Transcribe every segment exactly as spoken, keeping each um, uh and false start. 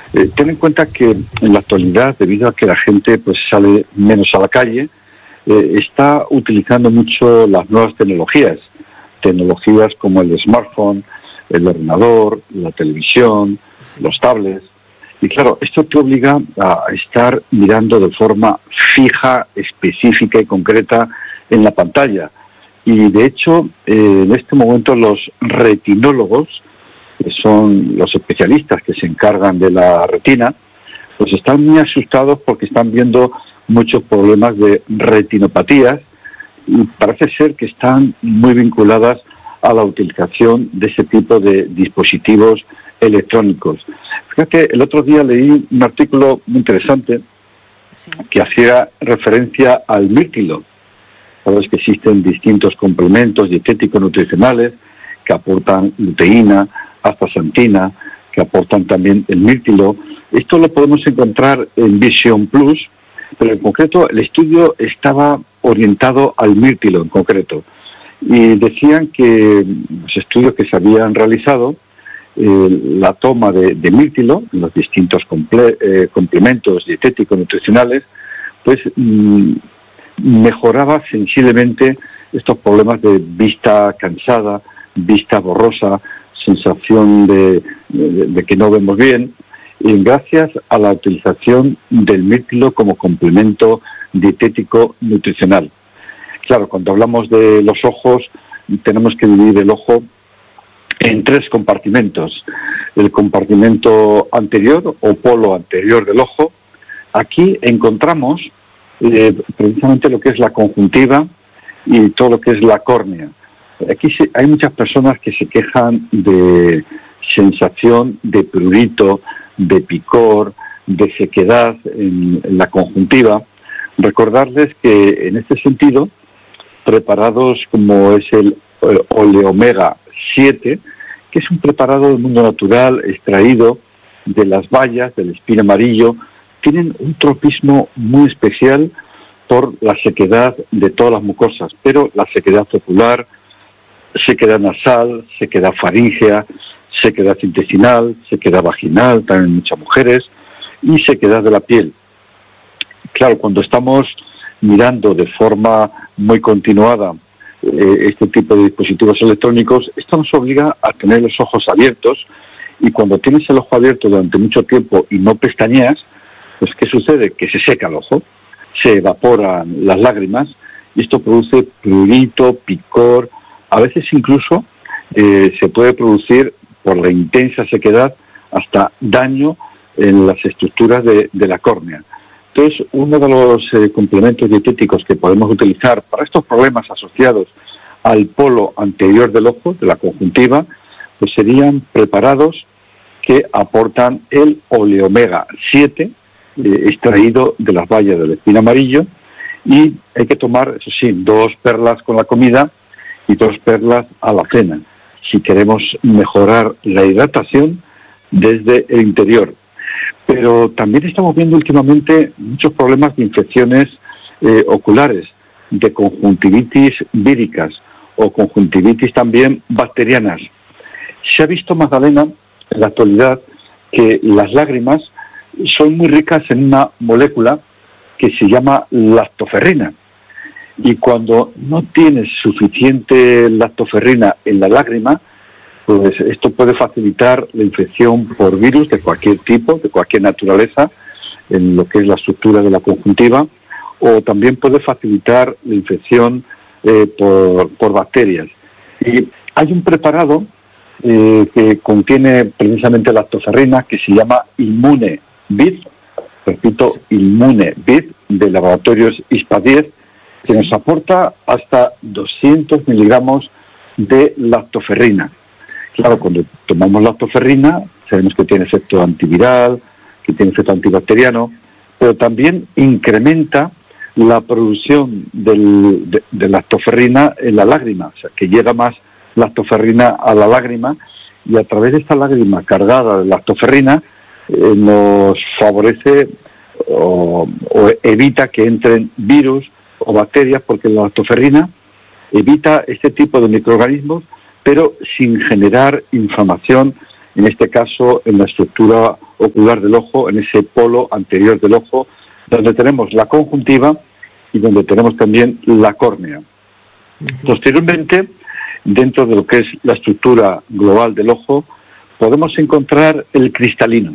Eh, ten en cuenta que en la actualidad, debido a que la gente pues sale menos a la calle, eh, está utilizando mucho las nuevas tecnologías, tecnologías como el smartphone, el ordenador, la televisión, los tablets. Y claro, esto te obliga a estar mirando de forma fija, específica y concreta en la pantalla. Y de hecho, eh, en este momento los retinólogos, que son los especialistas que se encargan de la retina, pues están muy asustados porque están viendo muchos problemas de retinopatías y parece ser que están muy vinculadas a la utilización de ese tipo de dispositivos electrónicos. Fíjate, el otro día leí un artículo muy interesante sí. que hacía referencia al mirtilo. Sabes que existen distintos complementos dietéticos nutricionales que aportan luteína, astaxantina, que aportan también el mirtilo. Esto lo podemos encontrar en Vision Plus, pero en concreto el estudio estaba orientado al mirtilo en concreto. Y decían que los estudios que se habían realizado, eh, la toma de, de mirtilo, los distintos comple eh, complementos dietéticos nutricionales, pues mmm, mejoraba sensiblemente estos problemas de vista cansada, vista borrosa, sensación de, de, de que no vemos bien, y gracias a la utilización del mirtilo como complemento dietético nutricional. Claro, cuando hablamos de los ojos, tenemos que dividir el ojo en tres compartimentos. El compartimento anterior o polo anterior del ojo. Aquí encontramos eh, precisamente lo que es la conjuntiva y todo lo que es la córnea. Aquí se, hay muchas personas que se quejan de sensación de prurito, de picor, de sequedad en, en la conjuntiva. Recordarles que en este sentido, preparados como es el, el Oleomega siete, que es un preparado del mundo natural extraído de las bayas del espino amarillo, tienen un tropismo muy especial por la sequedad de todas las mucosas, pero la sequedad ocular, sequedad nasal, sequedad faríngea, sequedad intestinal, sequedad vaginal, también en muchas mujeres, y sequedad de la piel. Claro, cuando estamos mirando de forma muy continuada eh, este tipo de dispositivos electrónicos, esto nos obliga a tener los ojos abiertos, y cuando tienes el ojo abierto durante mucho tiempo y no pestañeas, pues ¿qué sucede? Que se seca el ojo, se evaporan las lágrimas, y esto produce prurito, picor, a veces incluso eh, se puede producir por la intensa sequedad hasta daño en las estructuras de, de la córnea. Entonces, uno de los eh, complementos dietéticos que podemos utilizar para estos problemas asociados al polo anterior del ojo, de la conjuntiva, pues serían preparados que aportan el Oleomega siete, eh, extraído de las bayas del espino amarillo, y hay que tomar, eso sí, dos perlas con la comida y dos perlas a la cena, si queremos mejorar la hidratación desde el interior. Pero también estamos viendo últimamente muchos problemas de infecciones eh, oculares, de conjuntivitis víricas o conjuntivitis también bacterianas. Se ha visto, Magdalena, en la actualidad, que las lágrimas son muy ricas en una molécula que se llama lactoferrina. Y cuando no tienes suficiente lactoferrina en la lágrima, pues esto puede facilitar la infección por virus de cualquier tipo, de cualquier naturaleza, en lo que es la estructura de la conjuntiva, o también puede facilitar la infección eh, por, por bacterias. Y hay un preparado eh, que contiene precisamente lactoferrina que se llama Immune-Vid, repito, Immune-Vid, de Laboratorios ISPA diez, que nos aporta hasta doscientos miligramos de lactoferrina. Claro, cuando tomamos lactoferrina, sabemos que tiene efecto antiviral, que tiene efecto antibacteriano, pero también incrementa la producción del, de, de lactoferrina en la lágrima, o sea, que llega más lactoferrina a la lágrima, y a través de esta lágrima cargada de lactoferrina eh, nos favorece o, o evita que entren virus o bacterias, porque la lactoferrina evita este tipo de microorganismos, pero sin generar inflamación en este caso en la estructura ocular del ojo, en ese polo anterior del ojo, donde tenemos la conjuntiva y donde tenemos también la córnea. Posteriormente, dentro de lo que es la estructura global del ojo, podemos encontrar el cristalino.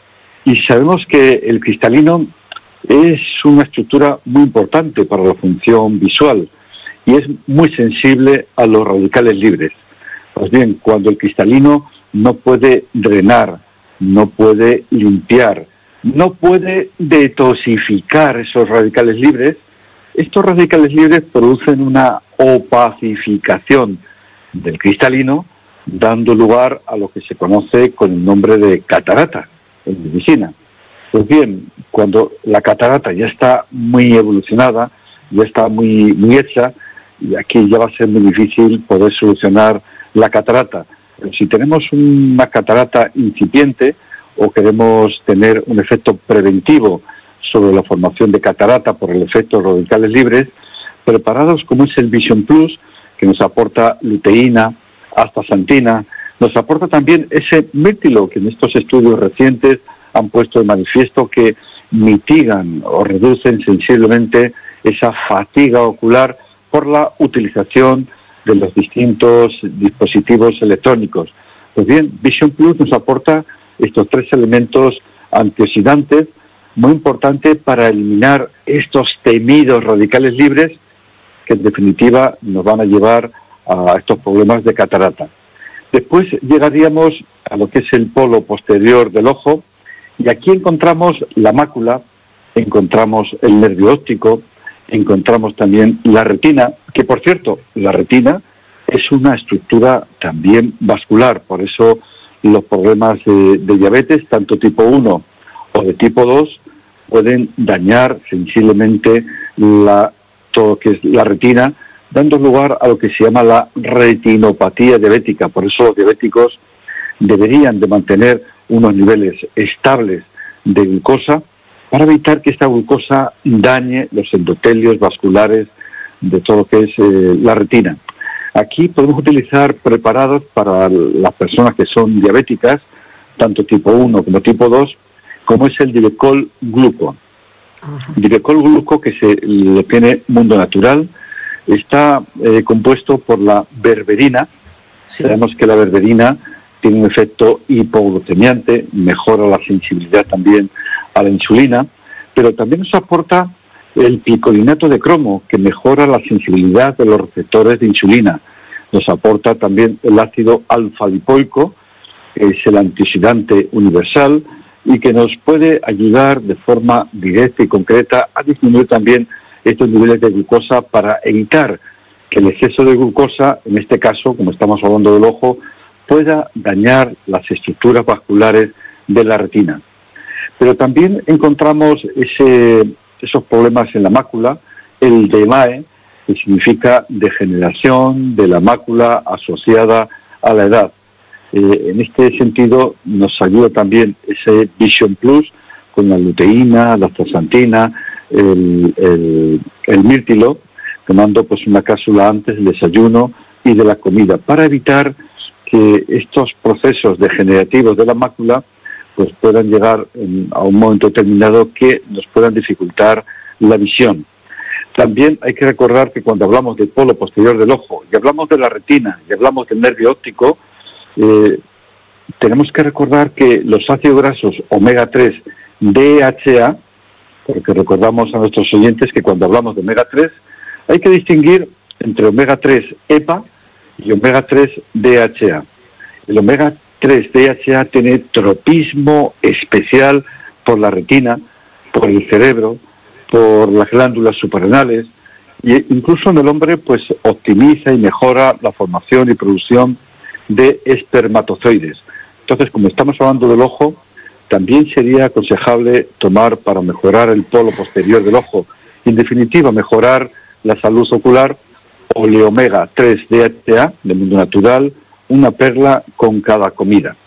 Y sabemos que el cristalino es una estructura muy importante para la función visual y es muy sensible a los radicales libres. Pues bien, cuando el cristalino no puede drenar, no puede limpiar, no puede detoxificar esos radicales libres, estos radicales libres producen una opacificación del cristalino, dando lugar a lo que se conoce con el nombre de catarata en medicina. Pues bien, cuando la catarata ya está muy evolucionada, ya está muy, muy hecha, y aquí ya va a ser muy difícil poder solucionar la catarata. Pero si tenemos una catarata incipiente o queremos tener un efecto preventivo sobre la formación de catarata por el efecto de radicales libres, preparados como es el Vision Plus, que nos aporta luteína, astaxantina, nos aporta también ese mírtilo que en estos estudios recientes han puesto de manifiesto que mitigan o reducen sensiblemente esa fatiga ocular por la utilización de los distintos dispositivos electrónicos. Pues bien, Vision Plus nos aporta estos tres elementos antioxidantes muy importantes para eliminar estos temidos radicales libres que en definitiva nos van a llevar a estos problemas de catarata. Después llegaríamos a lo que es el polo posterior del ojo y aquí encontramos la mácula, encontramos el nervio óptico, encontramos también la retina, que por cierto, la retina es una estructura también vascular, por eso los problemas de, de diabetes, tanto tipo uno o de tipo dos, pueden dañar sensiblemente la, todo lo que es la retina, dando lugar a lo que se llama la retinopatía diabética. Por eso los diabéticos deberían de mantener unos niveles estables de glucosa para evitar que esta glucosa dañe los endotelios vasculares de todo lo que es eh, la retina. Aquí podemos utilizar preparados para las personas que son diabéticas, tanto tipo uno como tipo dos, como es el Divecol Gluco. Uh-huh. Divecol Gluco, que se le tiene Mundo Natural, está eh, compuesto por la berberina. Sí. Sabemos que la berberina tiene un efecto hipoglucemiante, mejora la sensibilidad también a la insulina, pero también nos aporta el picolinato de cromo, que mejora la sensibilidad de los receptores de insulina. Nos aporta también el ácido alfa-lipoico, que es el antioxidante universal, y que nos puede ayudar de forma directa y concreta a disminuir también estos niveles de glucosa para evitar que el exceso de glucosa, en este caso, como estamos hablando del ojo, pueda dañar las estructuras vasculares de la retina. Pero también encontramos ese, esos problemas en la mácula, el D M A E, que significa degeneración de la mácula asociada a la edad. Eh, en este sentido nos ayuda también ese Vision Plus con la luteína, la astaxantina, el, el, el mírtilo, tomando pues una cápsula antes del desayuno y de la comida, para evitar que estos procesos degenerativos de la mácula pues puedan llegar en, a un momento determinado que nos puedan dificultar la visión. También hay que recordar que cuando hablamos del polo posterior del ojo y hablamos de la retina y hablamos del nervio óptico, eh, tenemos que recordar que los ácidos grasos omega tres D H A, porque recordamos a nuestros oyentes que cuando hablamos de omega tres hay que distinguir entre omega tres EPA y omega tres D H A. El omega tres D H A tiene tropismo especial por la retina, por el cerebro, por las glándulas suprarrenales, e incluso en el hombre pues optimiza y mejora la formación y producción de espermatozoides. Entonces, como estamos hablando del ojo, también sería aconsejable tomar para mejorar el polo posterior del ojo y, en definitiva, mejorar la salud ocular, oleomega tres D H A de Mundo Natural, una perla con cada comida.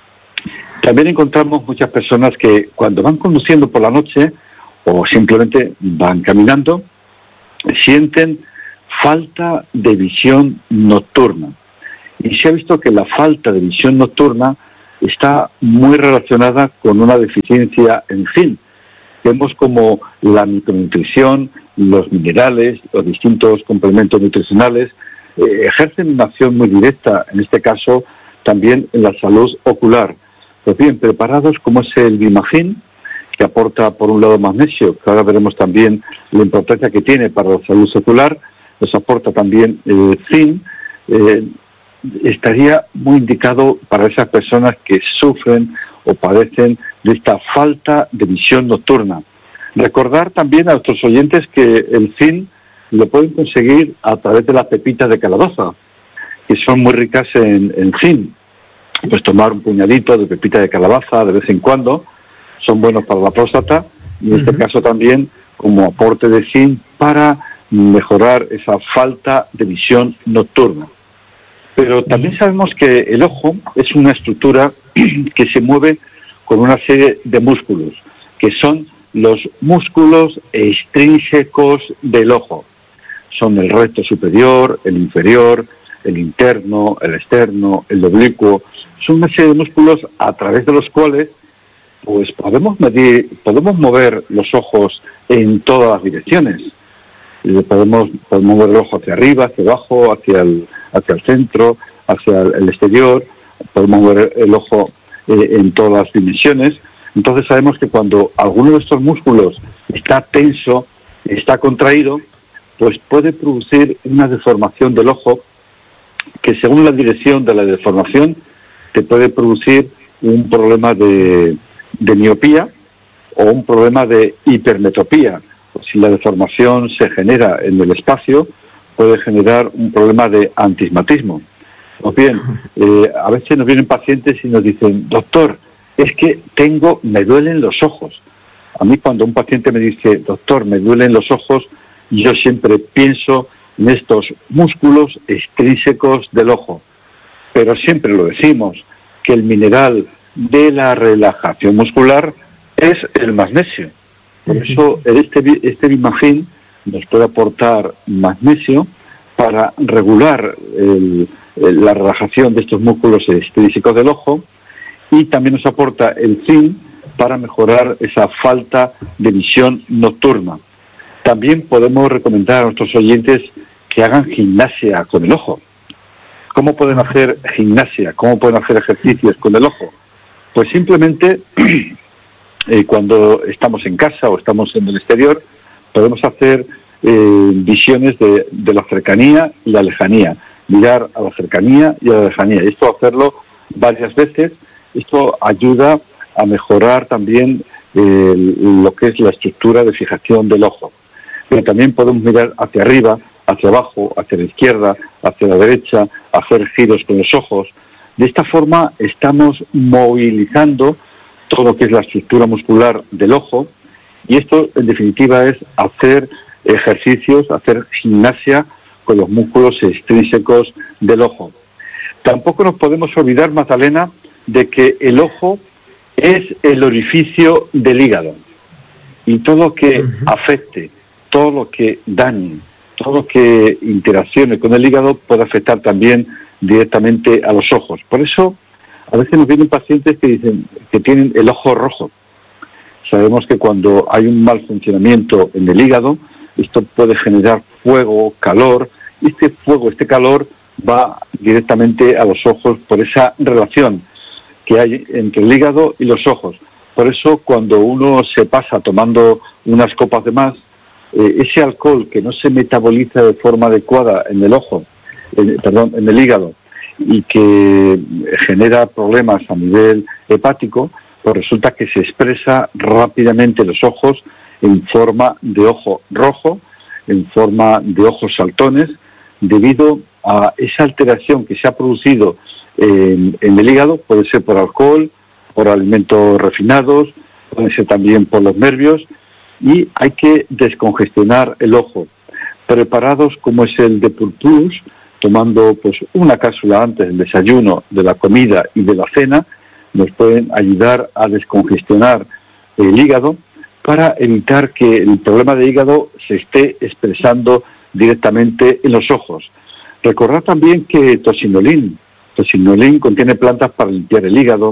También encontramos muchas personas que cuando van conduciendo por la noche o simplemente van caminando, sienten falta de visión nocturna. Y se ha visto que la falta de visión nocturna está muy relacionada con una deficiencia en zinc. Vemos como la micronutrición, los minerales, los distintos complementos nutricionales eh, ejercen una acción muy directa, en este caso también en la salud ocular. Pues bien, preparados como es el Bimagin, que aporta por un lado magnesio, que ahora veremos también la importancia que tiene para la salud ocular, nos aporta también eh, zinc, eh, estaría muy indicado para esas personas que sufren o padecen de esta falta de visión nocturna. Recordar también a nuestros oyentes que el zinc lo pueden conseguir a través de las pepitas de calabaza, que son muy ricas en, en zinc. Pues tomar un puñadito de pepita de calabaza de vez en cuando, son buenos para la próstata, y en uh-huh. este caso también como aporte de zinc para mejorar esa falta de visión nocturna. Pero también sabemos que el ojo es una estructura que se mueve con una serie de músculos, que son los músculos extrínsecos del ojo. Son el recto superior, el inferior, el interno, el externo, el oblicuo. Son una serie de músculos a través de los cuales pues podemos medir, podemos mover los ojos en todas las direcciones. Podemos, podemos mover el ojo hacia arriba, hacia abajo, hacia el, hacia el centro, hacia el exterior, podemos mover el ojo eh, en todas las dimensiones. Entonces sabemos que cuando alguno de estos músculos está tenso, está contraído, pues puede producir una deformación del ojo que según la dirección de la deformación te puede producir un problema de, de miopía o un problema de hipermetropía. Si la deformación se genera en el espacio, puede generar un problema de antismatismo. Pues bien, eh, a veces nos vienen pacientes y nos dicen, doctor, es que tengo, me duelen los ojos. A mí cuando un paciente me dice, doctor, me duelen los ojos, yo siempre pienso en estos músculos extrínsecos del ojo. Pero siempre lo decimos, que el mineral de la relajación muscular es el magnesio. Por eso este, este Bimagin nos puede aportar magnesio para regular el, el, la relajación de estos músculos extrínsecos del ojo, y también nos aporta el zinc para mejorar esa falta de visión nocturna. También podemos recomendar a nuestros oyentes que hagan gimnasia con el ojo. ¿Cómo pueden hacer gimnasia? ¿Cómo pueden hacer ejercicios con el ojo? Pues simplemente eh, cuando estamos en casa o estamos en el exterior, podemos hacer eh, visiones de, de la cercanía y la lejanía. Mirar a la cercanía y a la lejanía. Y esto hacerlo varias veces. Esto ayuda a mejorar también eh, lo que es la estructura de fijación del ojo. Pero también podemos mirar hacia arriba, hacia abajo, hacia la izquierda, hacia la derecha, hacer giros con los ojos. De esta forma estamos movilizando todo lo que es la estructura muscular del ojo, y esto en definitiva es hacer ejercicios, hacer gimnasia con los músculos extrínsecos del ojo. Tampoco nos podemos olvidar, Magdalena, de que el ojo es el orificio del hígado, y todo lo que afecte, todo lo que dañe, todo lo que interaccione con el hígado puede afectar también directamente a los ojos. Por eso a veces nos vienen pacientes que dicen que tienen el ojo rojo. Sabemos que cuando hay un mal funcionamiento en el hígado, esto puede generar fuego, calor, y este fuego, este calor va directamente a los ojos por esa relación que hay entre el hígado y los ojos. Por eso cuando uno se pasa tomando unas copas de más, eh, ese alcohol que no se metaboliza de forma adecuada en el ojo, eh, perdón, en el hígado, y que genera problemas a nivel hepático, pues resulta que se expresa rápidamente en los ojos en forma de ojo rojo, en forma de ojos saltones, debido a esa alteración que se ha producido en, en el hígado. Puede ser por alcohol, por alimentos refinados, puede ser también por los nervios, y hay que descongestionar el ojo. Preparados como es el de Purpurus, tomando pues una cápsula antes del desayuno, de la comida y de la cena, nos pueden ayudar a descongestionar el hígado para evitar que el problema de hígado se esté expresando directamente en los ojos. Recordad también que tocinolín, tocinolín contiene plantas para limpiar el hígado,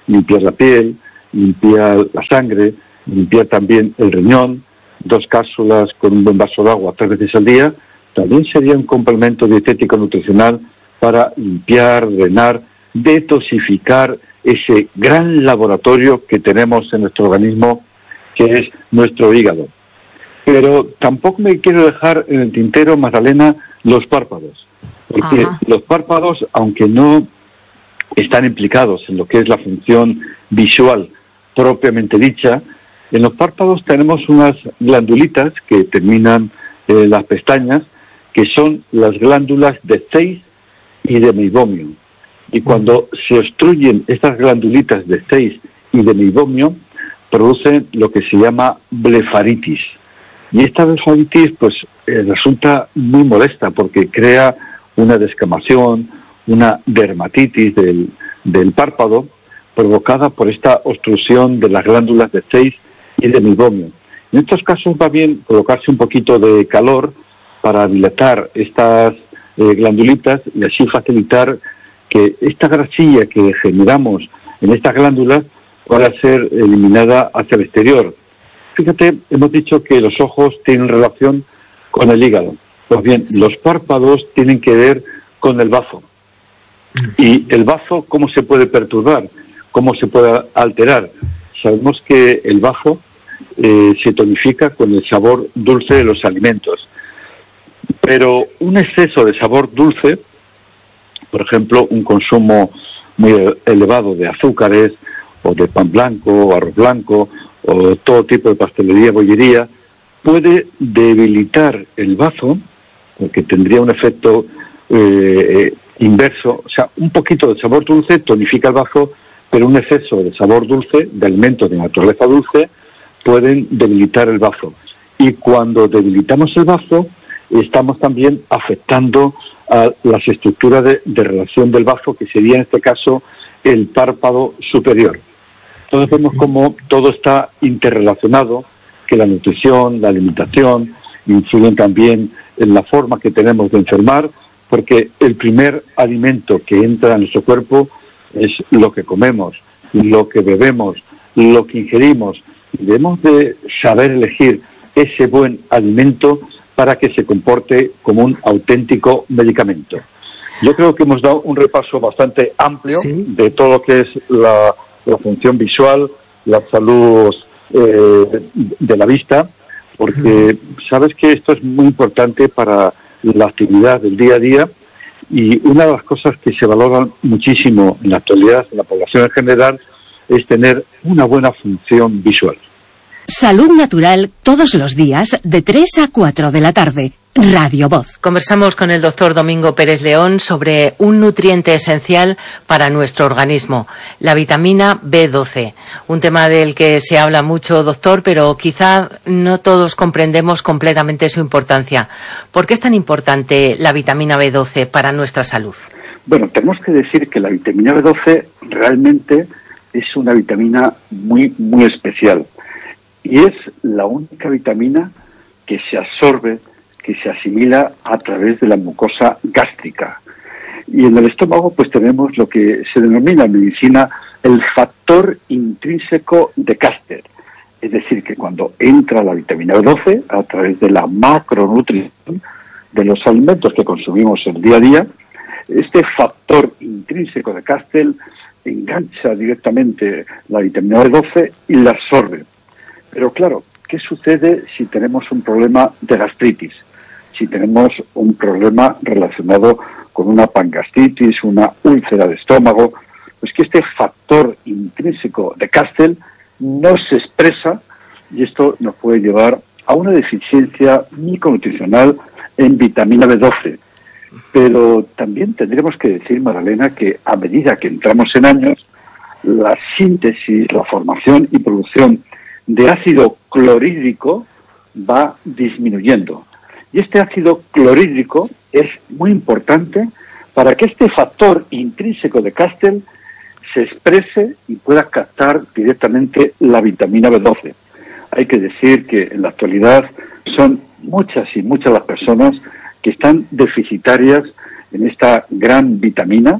limpiar la piel, limpiar la sangre, limpiar también el riñón. Dos cápsulas con un buen vaso de agua tres veces al día también sería un complemento dietético nutricional para limpiar, drenar, detoxificar ese gran laboratorio que tenemos en nuestro organismo, que es nuestro hígado. Pero tampoco me quiero dejar en el tintero, Magdalena, los párpados. Porque Ajá. los párpados, aunque no están implicados en lo que es la función visual propiamente dicha, en los párpados tenemos unas glandulitas que terminan eh, las pestañas, que son las glándulas de Zeiss y de meibomio. Y cuando se obstruyen estas glandulitas de Zeiss y de meibomio, producen lo que se llama blefaritis. Y esta blefaritis pues eh, resulta muy molesta porque crea una descamación, una dermatitis del, del párpado, provocada por esta obstrucción de las glándulas de Zeiss y de meibomio. En estos casos va bien colocarse un poquito de calor para dilatar estas eh, glandulitas y así facilitar que esta grasilla que generamos en estas glándulas pueda ser eliminada hacia el exterior. Fíjate, hemos dicho que los ojos tienen relación con el hígado. Pues bien, sí. los párpados tienen que ver con el bazo. ¿Y el bazo cómo se puede perturbar? ¿Cómo se puede alterar? Sabemos que el bazo eh, se tonifica con el sabor dulce de los alimentos. Pero un exceso de sabor dulce, por ejemplo, un consumo muy elevado de azúcares, o de pan blanco, o arroz blanco, o todo tipo de pastelería, bollería, puede debilitar el bazo, porque tendría un efecto eh, inverso. O sea, un poquito de sabor dulce tonifica el bazo, pero un exceso de sabor dulce, de alimentos de naturaleza dulce, pueden debilitar el bazo. Y cuando debilitamos el bazo, estamos también afectando a las estructuras de, de relación del bazo, que sería en este caso el párpado superior. Entonces vemos cómo todo está interrelacionado, que la nutrición, la alimentación, influyen también en la forma que tenemos de enfermar, porque el primer alimento que entra en nuestro cuerpo es lo que comemos, lo que bebemos, lo que ingerimos. Debemos de saber elegir ese buen alimento para que se comporte como un auténtico medicamento. Yo creo que hemos dado un repaso bastante amplio ¿Sí? de todo lo que es la, la función visual, la salud eh, de la vista, porque uh-huh. sabes que esto es muy importante para la actividad del día a día, y una de las cosas que se valoran muchísimo en la actualidad en la población en general es tener una buena función visual. Salud Natural, todos los días de tres a cuatro de la tarde. Radio Voz. Conversamos con el doctor Domingo Pérez León sobre un nutriente esencial para nuestro organismo, la vitamina B doce. Un tema del que se habla mucho, doctor, pero quizá no todos comprendemos completamente su importancia. ¿Por qué es tan importante la vitamina B doce para nuestra salud? Bueno, tenemos que decir que la vitamina B doce realmente es una vitamina muy, muy especial. Y es la única vitamina que se absorbe, que se asimila a través de la mucosa gástrica. Y en el estómago pues tenemos lo que se denomina en medicina el factor intrínseco de Caster. Es decir, que cuando entra la vitamina B doce a través de la macronutrición de los alimentos que consumimos el día a día, este factor intrínseco de Caster engancha directamente la vitamina B doce y la absorbe. Pero claro, ¿qué sucede si tenemos un problema de gastritis? Si tenemos un problema relacionado con una pangastritis, una úlcera de estómago, pues que este factor intrínseco de Caster no se expresa, y esto nos puede llevar a una deficiencia micronutricional en vitamina B doce. Pero también tendremos que decir, Magdalena, que a medida que entramos en años, la síntesis, la formación y producción de ácido clorhídrico va disminuyendo. Y este ácido clorhídrico es muy importante para que este factor intrínseco de Caster se exprese y pueda captar directamente la vitamina B doce. Hay que decir que en la actualidad son muchas y muchas las personas que están deficitarias en esta gran vitamina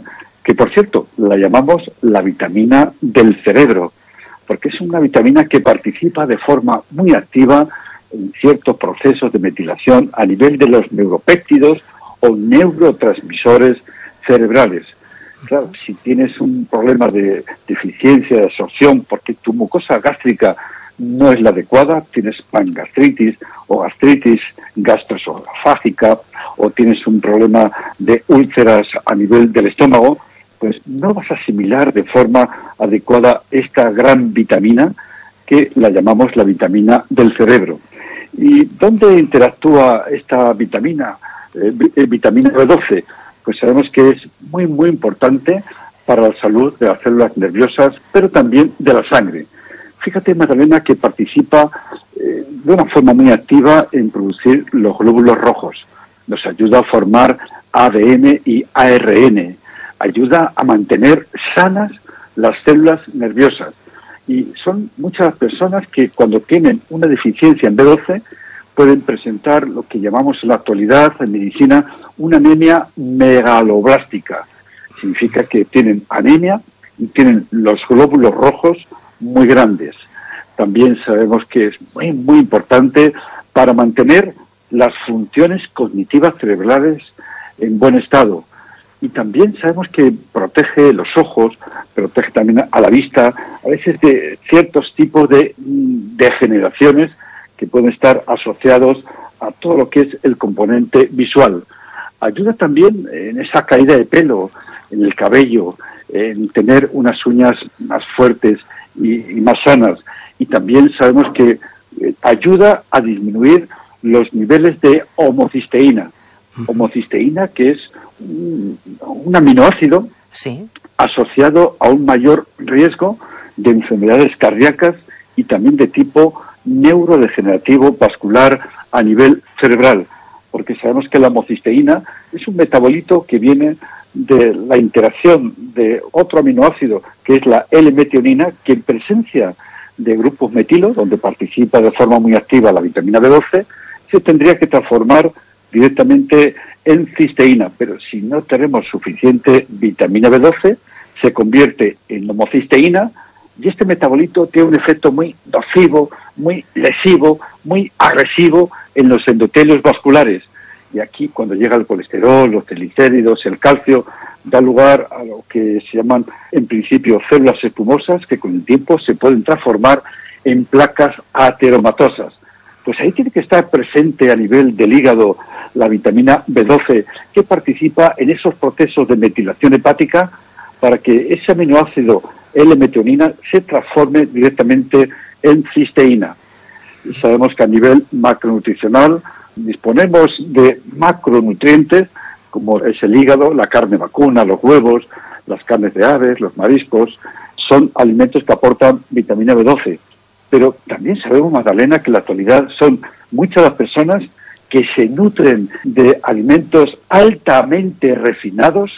que por cierto la llamamos la vitamina del cerebro, porque es una vitamina que participa de forma muy activa en ciertos procesos de metilación a nivel de los neuropéptidos o neurotransmisores cerebrales. Claro, si tienes un problema de deficiencia de absorción porque tu mucosa gástrica no es la adecuada, tienes pangastritis o gastritis gastroesofágica o tienes un problema de úlceras a nivel del estómago, pues no vas a asimilar de forma adecuada esta gran vitamina que la llamamos la vitamina del cerebro. ¿Y dónde interactúa esta vitamina, eh, vitamina B doce? Pues sabemos que es muy, muy importante para la salud de las células nerviosas, pero también de la sangre. Fíjate, Magdalena, que participa eh, de una forma muy activa en producir los glóbulos rojos. Nos ayuda a formar A D N y A R N. Ayuda a mantener sanas las células nerviosas. Y son muchas las personas que cuando tienen una deficiencia en B doce pueden presentar lo que llamamos en la actualidad en medicina una anemia megaloblástica. Significa que tienen anemia y tienen los glóbulos rojos muy grandes. También sabemos que es muy, muy importante para mantener las funciones cognitivas cerebrales en buen estado. Y también sabemos que protege los ojos, protege también a la vista, a veces de ciertos tipos de degeneraciones que pueden estar asociados a todo lo que es el componente visual. Ayuda también en esa caída de pelo, en el cabello, en tener unas uñas más fuertes y, y más sanas. Y también sabemos que eh, ayuda a disminuir los niveles de homocisteína. Homocisteína, que es un, un aminoácido sí. asociado a un mayor riesgo de enfermedades cardíacas y también de tipo neurodegenerativo vascular a nivel cerebral, porque sabemos que la homocisteína es un metabolito que viene de la interacción de otro aminoácido, que es la L-metionina, que en presencia de grupos metilo, donde participa de forma muy activa la vitamina B doce, se tendría que transformar directamente en cisteína, pero si no tenemos suficiente vitamina B doce, se convierte en homocisteína y este metabolito tiene un efecto muy nocivo, muy lesivo, muy agresivo en los endotelios vasculares. Y aquí, cuando llega el colesterol, los triglicéridos, el calcio, da lugar a lo que se llaman, en principio, células espumosas que con el tiempo se pueden transformar en placas ateromatosas. Pues ahí tiene que estar presente a nivel del hígado la vitamina B doce, que participa en esos procesos de metilación hepática para que ese aminoácido L-metionina se transforme directamente en cisteína. Y sabemos que a nivel macronutricional disponemos de macronutrientes como es el hígado, la carne vacuna, los huevos, las carnes de aves, los mariscos. Son alimentos que aportan vitamina B doce. Pero también sabemos, Magdalena, que en la actualidad son muchas las personas que se nutren de alimentos altamente refinados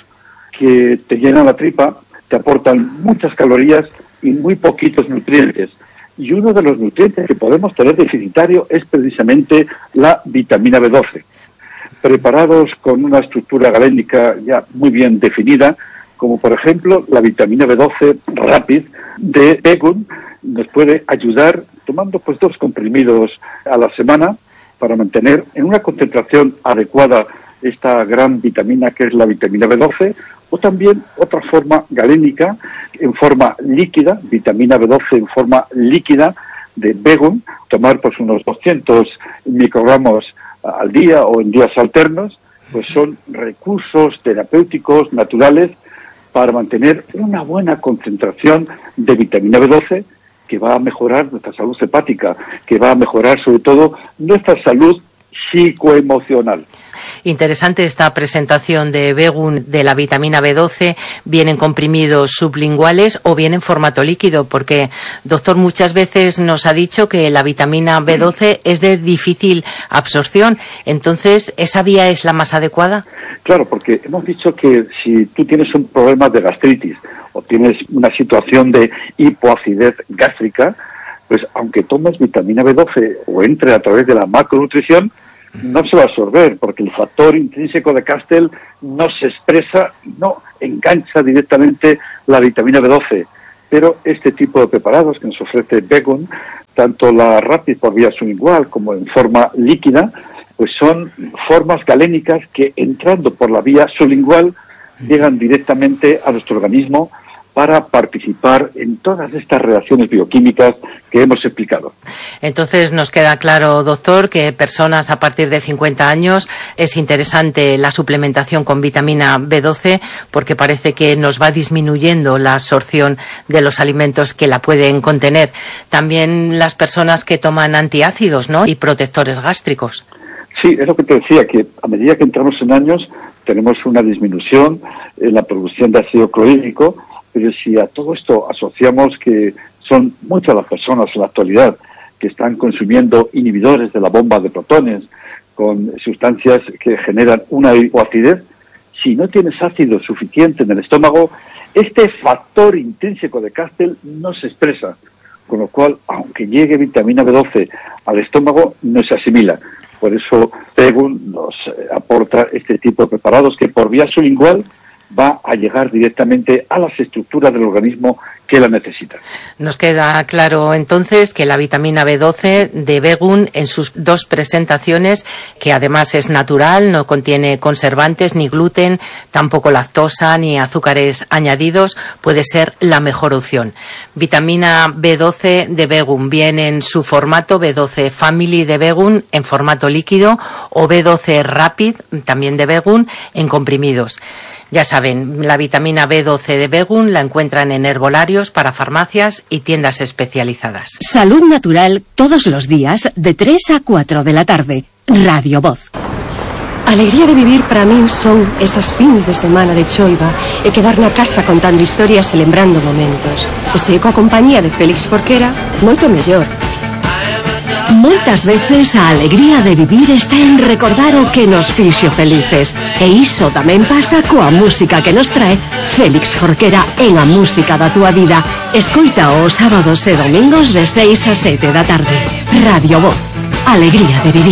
que te llenan la tripa, te aportan muchas calorías y muy poquitos nutrientes. Y uno de los nutrientes que podemos tener deficitario es precisamente la vitamina B doce. Preparados con una estructura galénica ya muy bien definida, como por ejemplo la vitamina B doce Rapid de Begun, nos puede ayudar tomando pues dos comprimidos a la semana para mantener en una concentración adecuada esta gran vitamina que es la vitamina B doce, o también otra forma galénica en forma líquida, vitamina B doce en forma líquida de Begun, tomar pues unos doscientos microgramos al día o en días alternos, pues son recursos terapéuticos naturales para mantener una buena concentración de vitamina B doce que va a mejorar nuestra salud hepática, que va a mejorar sobre todo nuestra salud psicoemocional. Interesante esta presentación de Begun de la vitamina B doce. Vienen comprimidos sublinguales o bien en formato líquido, porque, doctor, muchas veces nos ha dicho que la vitamina B doce es de difícil absorción. Entonces, ¿esa vía es la más adecuada? Claro, porque hemos dicho que si tú tienes un problema de gastritis o tienes una situación de hipoacidez gástrica, pues aunque tomes vitamina B doce o entre a través de la macronutrición, no se va a absorber, porque el factor intrínseco de Castel no se expresa, no engancha directamente la vitamina B doce. Pero este tipo de preparados que nos ofrece Begun, tanto la Rapid por vía sublingual como en forma líquida, pues son formas galénicas que, entrando por la vía sublingual, llegan directamente a nuestro organismo para participar en todas estas reacciones bioquímicas que hemos explicado. Entonces nos queda claro, doctor, que personas a partir de cincuenta años es interesante la suplementación con vitamina B doce porque parece que nos va disminuyendo la absorción de los alimentos que la pueden contener. También las personas que toman antiácidos, ¿no?, y protectores gástricos. Sí, es lo que te decía, que a medida que entramos en años tenemos una disminución en la producción de ácido clorhídrico, pero si a todo esto asociamos que son muchas las personas en la actualidad que están consumiendo inhibidores de la bomba de protones con sustancias que generan una hipoacidez, si no tienes ácido suficiente en el estómago, este factor intrínseco de Castel no se expresa, con lo cual, aunque llegue vitamina B doce al estómago, no se asimila. Por eso Begun nos aporta este tipo de preparados que por vía sublingual va a llegar directamente a las estructuras del organismo que la necesitan. Nos queda claro entonces que la vitamina B doce de Begun en sus dos presentaciones, que además es natural, no contiene conservantes ni gluten, tampoco lactosa ni azúcares añadidos, puede ser la mejor opción. Vitamina B doce de Begun viene en su formato B doce Family de Begun en formato líquido o B doce Rapid también de Begun en comprimidos. Ya saben, la vitamina B doce de Begun la encuentran en herbolarios, para farmacias y tiendas especializadas. Salud Natural todos los días de tres a cuatro de la tarde. Radio Voz. Alegría de vivir para min son esas fins de semana de choiva e quedar na casa contando historias e lembrando momentos. E se coa compañía de Félix Jorquera, moito mellor. Moitas veces a alegría de vivir está en recordar o que nos fixo felices. E iso tamén pasa coa música que nos trae Félix Jorquera en A Música da Túa Vida. Escoita os sábados e domingos de seis a sete da tarde. Radio Voz. Alegría de vivir.